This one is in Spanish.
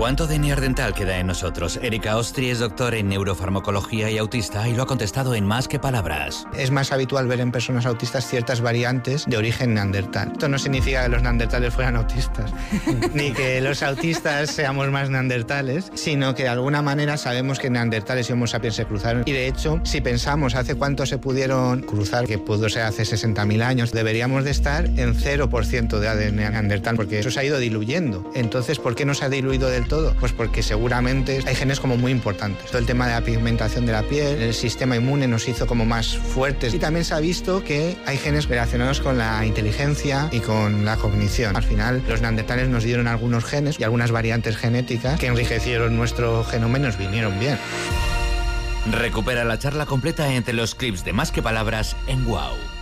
¿Cuánto de Neandertal queda en nosotros? Erika Ostri es doctor en neurofarmacología y autista y lo ha contestado en Más que Palabras. Es más habitual ver en personas autistas ciertas variantes de origen neandertal. Esto no significa que los neandertales fueran autistas, ni que los autistas seamos más neandertales, sino que de alguna manera sabemos que neandertales y homo sapiens se cruzaron. Y de hecho, si pensamos hace cuánto se pudieron cruzar, que pudo ser hace 60.000 años, deberíamos de estar en 0% de ADN neandertal, porque eso se ha ido diluyendo. Entonces, ¿por qué no se ha diluido del todo? Pues porque seguramente hay genes como muy importantes. Todo el tema de la pigmentación de la piel, el sistema inmune nos hizo como más fuertes. Y también se ha visto que hay genes relacionados con la inteligencia y con la cognición. Al final, los neandertales nos dieron algunos genes y algunas variantes genéticas que enriquecieron nuestro genoma y nos vinieron bien. Recupera la charla completa entre los clips de Más que Palabras en WOW.